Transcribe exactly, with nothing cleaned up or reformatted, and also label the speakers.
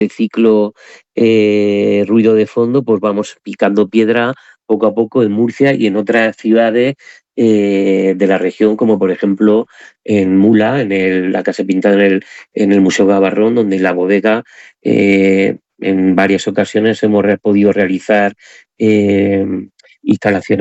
Speaker 1: ciclo eh, ruido de fondo, pues vamos picando piedra poco a poco en Murcia y en otras ciudades eh, de la región, como por ejemplo en Mula, en el, la casa pintada en el, en el Museo Gavarrón, donde en la bodega eh, en varias ocasiones hemos re- podido realizar eh, instalaciones